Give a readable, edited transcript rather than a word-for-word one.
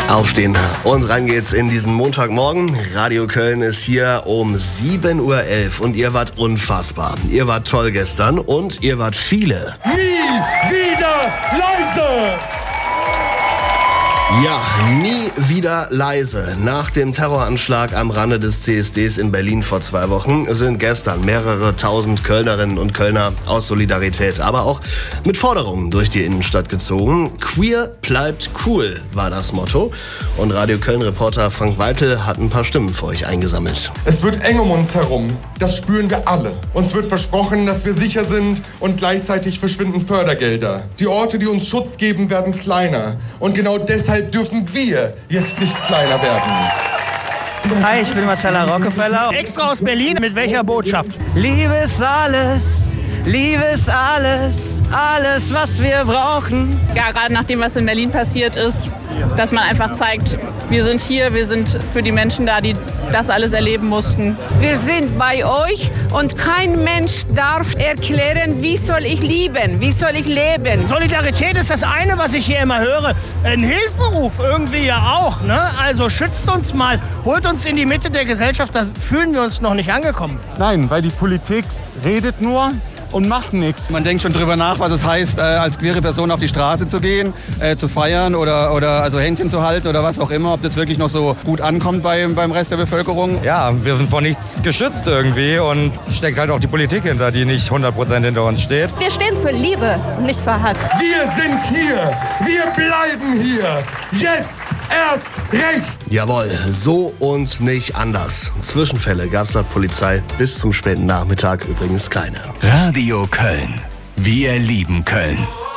Aufstehen und ran geht's in diesen Montagmorgen. Radio Köln ist hier um 7.11 Uhr und ihr wart unfassbar. Ihr wart toll gestern und ihr wart viele. Nie wieder leise! Ja, nie wieder leise. Nach dem Terroranschlag am Rande des CSDs in Berlin vor 2 Wochen sind gestern mehrere tausend Kölnerinnen und Kölner aus Solidarität, aber auch mit Forderungen durch die Innenstadt gezogen. Queer bleibt cool war das Motto. Und Radio Köln-Reporter Frank Weitel hat ein paar Stimmen für euch eingesammelt. Es wird eng um uns herum. Das spüren wir alle. Uns wird versprochen, dass wir sicher sind und gleichzeitig verschwinden Fördergelder. Die Orte, die uns Schutz geben, werden kleiner. Und genau deshalb dürfen wir jetzt nicht kleiner werden. Hi, ich bin Marcella Rockefeller. Extra aus Berlin, mit welcher Botschaft? Liebe ist alles, Liebe ist alles, alles, was wir brauchen. Ja, gerade nach dem, was in Berlin passiert ist, dass man einfach zeigt, wir sind hier, wir sind für die Menschen da, die das alles erleben mussten. Wir sind bei euch und kein Mensch darf erklären, wie soll ich lieben, wie soll ich leben. Solidarität ist das eine, was ich hier immer höre. Ein Hilferuf irgendwie ja auch, ne? Also schützt uns mal, holt uns in die Mitte der Gesellschaft, da fühlen wir uns noch nicht angekommen. Nein, weil die Politik redet nur und macht nichts. Man denkt schon drüber nach, was es heißt, als queere Person auf die Straße zu gehen, zu feiern oder also Händchen zu halten oder was auch immer, ob das wirklich noch so gut ankommt beim Rest der Bevölkerung. Ja, wir sind vor nichts geschützt irgendwie und steckt halt auch die Politik hinter, die nicht 100% hinter uns steht. Wir stehen für Liebe und nicht für Hass. Wir sind hier, wir bleiben hier, jetzt erst recht. Jawohl, so und nicht anders. Zwischenfälle gab's laut Polizei bis zum späten Nachmittag übrigens keine. Radio Köln. Wir lieben Köln.